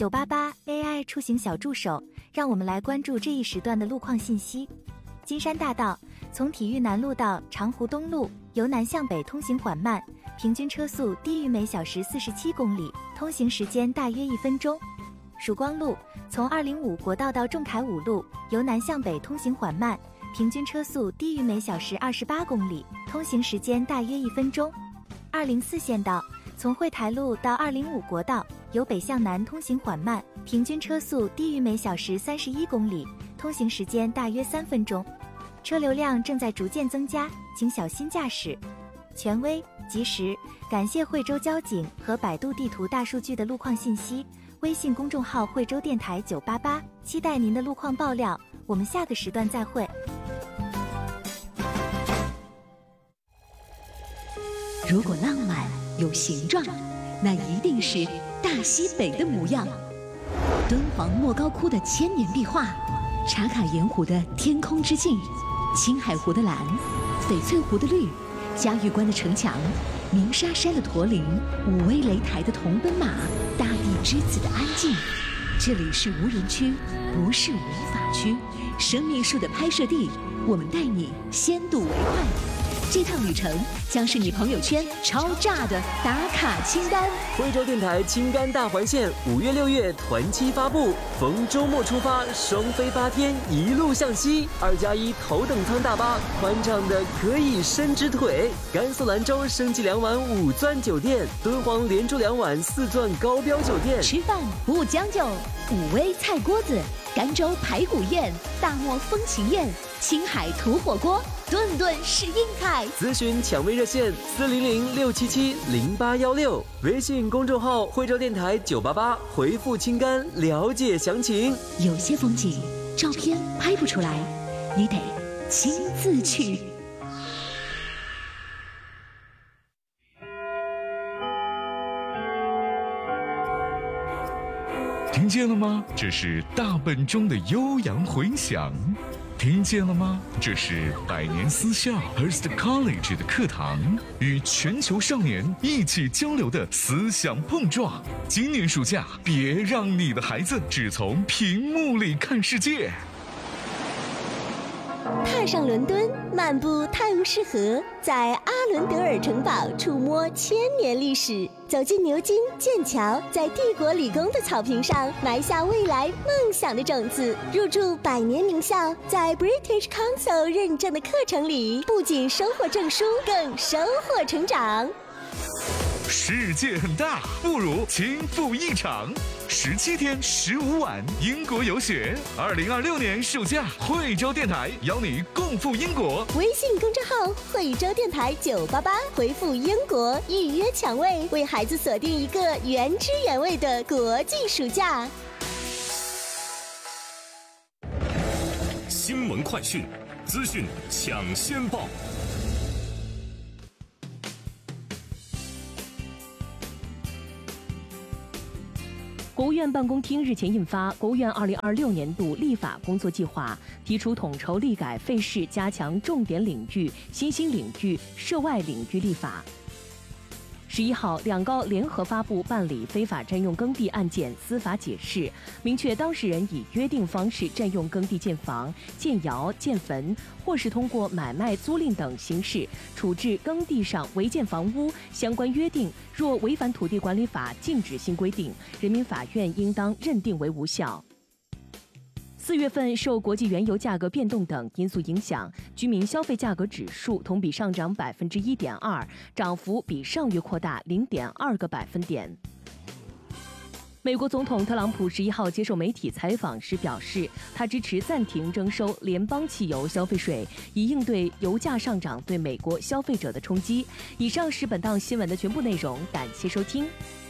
988 AI 出行小助手，让我们来关注这一时段的路况信息。金山大道从体育南路到长湖东路，由南向北通行缓慢，平均车速低于每小时47公里，通行时间大约1分钟。曙光路从205国道到仲恺5路，由南向北通行缓慢，平均车速低于每小时28公里，通行时间大约1分钟。204县道从惠台路到205国道，由北向南通行缓慢，平均车速低于每小时31公里，通行时间大约3分钟。车流量正在逐渐增加，请小心驾驶。权威、及时，感谢惠州交警和百度地图大数据的路况信息。微信公众号惠州电台988，期待您的路况爆料。我们下个时段再会。 如果浪漫有形状，那一定是大西北的模样。敦煌莫高窟的千年壁画，茶卡盐湖的天空之镜，青海湖的蓝，翡翠湖的绿，嘉峪关的城墙，鸣沙山的驼铃，武威擂台的铜奔马，大地之子的安静。这里是无人区，不是无法区。生命树的拍摄地，我们带你先睹为快。这趟旅程将是你朋友圈超炸的打卡清单。 惠州电台青甘大环线5月6月团期发布，逢周末出发，双飞8天，一路向西。2+1头等舱大巴，宽敞的可以伸直腿。甘肃兰州升级2晚5钻酒店，敦煌连住2晚4钻高标酒店。 吃饭不将就，武威菜锅子，甘州排骨宴，大漠风情宴，青海土火锅，顿顿是硬凯。 咨询抢位热线400-677-0816，微信公众号惠州电台988，回复青甘了解详情。 有些风景照片拍不出来，你得亲自去。 听见了吗？这是大本钟的悠扬回响。听见了吗？这是百年私校 Hearst College 的课堂，与全球少年一起交流的思想碰撞。今年暑假，别让你的孩子只从屏幕里看世界。 踏上伦敦，漫步泰晤士河，在阿伦德尔城堡触摸1000年历史，走进牛津、剑桥，在帝国理工的草坪上埋下未来梦想的种子，入驻百年名校，在 British Council 认证的课程里，不仅收获证书，更收获成长。 世界很大，不如轻赴一场。17天15晚英国游学，2026年暑假，惠州电台邀你共赴英国。 微信公众号惠州电台988，回复英国预约抢位，为孩子锁定一个原汁原味的国际暑假。 新闻快讯，资讯抢先报。 国务院办公厅日前印发《国务院2026年度立法工作计划》，提出统筹立改废市，加强重点领域、新兴领域、涉外领域立法。11号，两高联合发布办理非法占用耕地案件司法解释，明确当事人以约定方式占用耕地建房、建窑、建坟，或是通过买卖、租赁等形式处置耕地上违建房屋相关约定，若违反土地管理法禁止性规定，人民法院应当认定为无效。4月份受国际原油价格变动等因素影响，居民消费价格指数同比上涨1.2%，涨幅比上月扩大0.2个百分点。美国总统特朗普11号接受媒体采访时表示，他支持暂停征收联邦汽油消费税，以应对油价上涨对美国消费者的冲击。以上是本档新闻的全部内容，感谢收听。